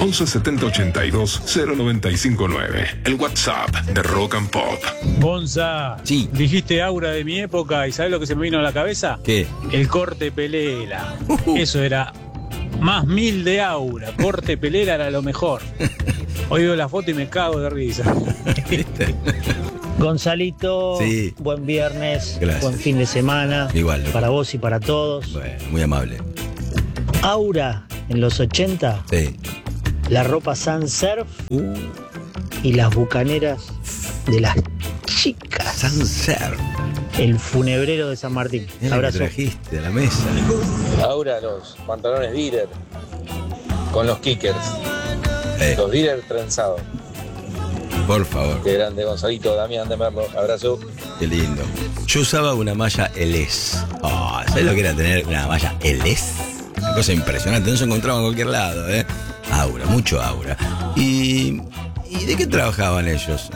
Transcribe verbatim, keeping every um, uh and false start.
once setenta ochenta y dos cero noventa y cinco nueve. El WhatsApp de Rock and Pop. Gonza, sí. Dijiste aura de mi época y ¿sabes lo que se me vino a la cabeza? ¿Qué? El corte pelela. Uh-huh. Eso era más mil de aura. Corte pelera era lo mejor. Hoy veo la foto y me cago de risa. ¿Viste? Gonzalito, sí. Buen viernes, Gracias. Buen fin de semana. Igual, loco. Para vos y para todos. Bueno, muy amable. Aura en los ochenta, sí. La ropa Sans Serif uh. y las bucaneras de las chicas. Sans Serif. El funebrero de San Martín. Mira, abrazo. que trajiste a la mesa. Ahora los pantalones Dealer con los kickers. Eh. Los Dealer trenzados. Por favor. Qué grande, Gonzalito, Damián de Merlo. Abrazo. Qué lindo. Yo usaba una malla Eles. Oh, ¿sabes lo que era tener una malla Eles? Una cosa impresionante. No se encontraba en cualquier lado, ¿eh? Aura, mucho aura. ¿Y, ¿y de qué trabajaban ellos?